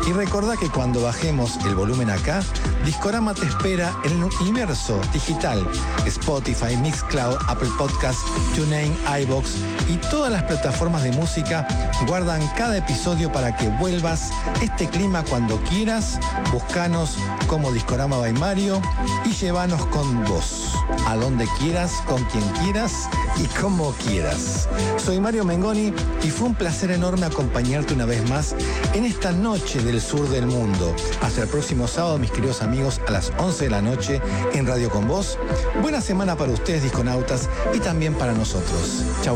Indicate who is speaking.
Speaker 1: Y recordá que cuando bajemos el volumen acá, Discorama te espera en el universo digital. Spotify, Mixcloud, Apple Podcasts, TuneIn, iVoox y todas las plataformas de música guardan cada episodio para que vuelvas este clima cuando quieras. Buscanos como Discorama by Mario y llévanos con vos, a donde quieras, con quien quieras y como quieras. Soy Mario Mengoni y fue un placer enorme acompañarte una vez más en esta noche del sur del mundo. Hasta el próximo sábado, mis queridos amigos, a las 11 de la noche en Radio Con Vos. Buena semana para ustedes, disconautas, y también para nosotros. Chau.